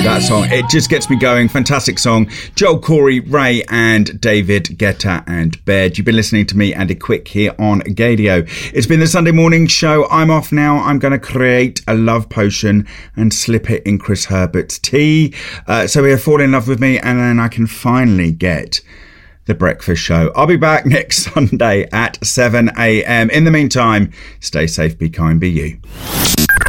That song, it just gets me going. Fantastic song. Joel Corey, Ray and David Guetta and Baird. You've been listening to me, Andy Quick, here on Gadio. It's been the Sunday morning show. I'm off now. I'm going to create a love potion and slip it in Chris Herbert's tea. So he'll fall in love with me and then I can finally get the breakfast show. I'll be back next Sunday at 7 a.m. In the meantime, stay safe, be kind, be you.